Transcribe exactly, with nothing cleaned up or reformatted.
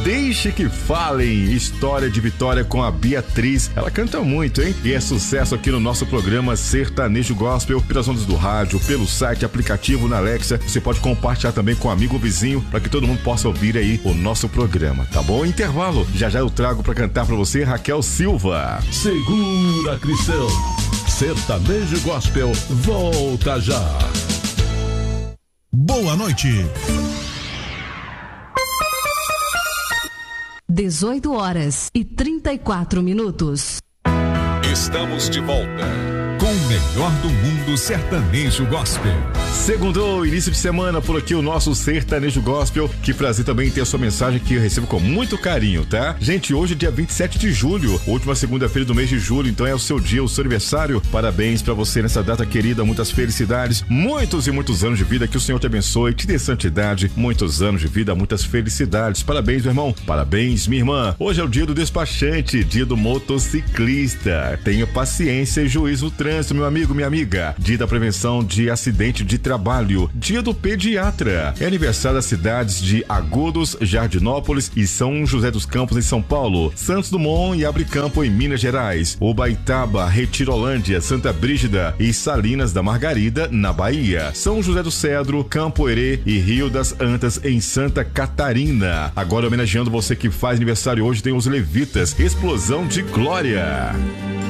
Deixe que falem, história de vitória com a Beatriz. Ela canta muito, hein? E é sucesso aqui no nosso programa Sertanejo Gospel, pelas ondas do rádio, pelo site, aplicativo na Alexa. Você pode compartilhar também com um amigo ou vizinho, para que todo mundo possa ouvir aí o nosso programa, tá bom? Intervalo, já já eu trago para cantar para você Raquel Silva. Segura, Cristão. Sertanejo Gospel volta já. Boa noite. dezoito horas e trinta e quatro minutos. Estamos de volta com o melhor do mundo sertanejo gospel. Segundou, início de semana por aqui o nosso Sertanejo Gospel. Que prazer também ter a sua mensagem que eu recebo com muito carinho, tá? Gente, hoje é dia vinte e sete de julho, última segunda-feira do mês de julho, então é o seu dia, o seu aniversário. Parabéns pra você nessa data querida, muitas felicidades, muitos e muitos anos de vida, que o Senhor te abençoe, te dê santidade, muitos anos de vida, muitas felicidades. Parabéns, meu irmão, parabéns, minha irmã. Hoje é o dia do despachante, dia do motociclista. Tenha paciência e juízo no trânsito, meu amigo, minha amiga. Dia da prevenção de acidente de trabalho, dia do pediatra. É aniversário das cidades de Agudos, Jardinópolis e São José dos Campos em São Paulo, Santos Dumont e Abre Campo em Minas Gerais, Ubaitaba, Retirolândia, Santa Brígida e Salinas da Margarida na Bahia, São José do Cedro, Campo Herê e Rio das Antas em Santa Catarina. Agora, homenageando você que faz aniversário hoje, tem os Levitas, Explosão de Glória.